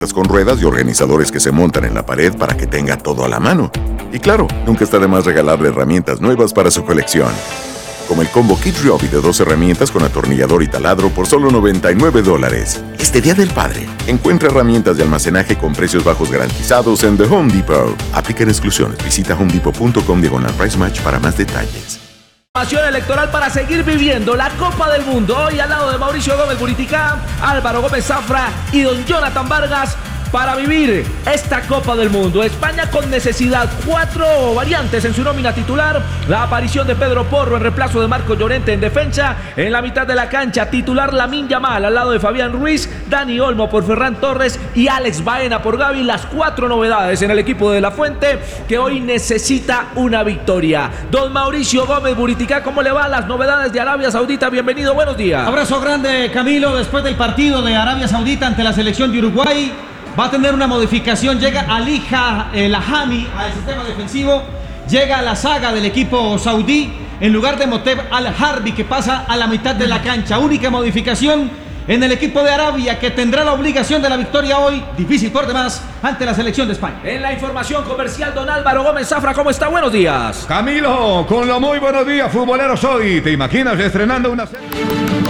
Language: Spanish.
con ruedas y organizadores que se montan en la pared para que tenga todo a la mano. Y claro, nunca está de más regalarle herramientas nuevas para su colección. Como el combo Kit Ryobi de 2 herramientas con atornillador y taladro por solo $99. Este Día del Padre, encuentra herramientas de almacenaje con precios bajos garantizados en The Home Depot. Aplican exclusiones. Visita homedepot.com/price match para más detalles. Electoral para seguir viviendo la Copa del Mundo. Hoy al lado de Mauricio Gómez Buriticá, Álvaro Gómez Zafra y don Jonathan Vargas para vivir esta Copa del Mundo. España con necesidad, 4 variantes en su nómina titular. La aparición de Pedro Porro en reemplazo de Marco Llorente en defensa. En la mitad de la cancha, titular Lamine Yamal al lado de Fabián Ruiz, Dani Olmo por Ferran Torres y Alex Baena por Gavi. Las 4 novedades en el equipo de La Fuente, que hoy necesita una victoria. Don Mauricio Gómez Buriticá, ¿cómo le va las novedades de Arabia Saudita? Bienvenido, buenos días. Abrazo grande, Camilo. Después del partido de Arabia Saudita ante la selección de Uruguay, va a tener una modificación. Llega Alija Lahami al sistema defensivo. Llega a la saga del equipo saudí en lugar de Moteb Al-Harbi, que pasa a la mitad de la cancha. Única modificación en el equipo de Arabia, que tendrá la obligación de la victoria hoy, difícil por demás, ante la selección de España. En la información comercial, don Álvaro Gómez Zafra, ¿cómo está? Buenos días. Camilo, con lo muy buenos días, futboleros hoy. ¿Te imaginas estrenando una serie?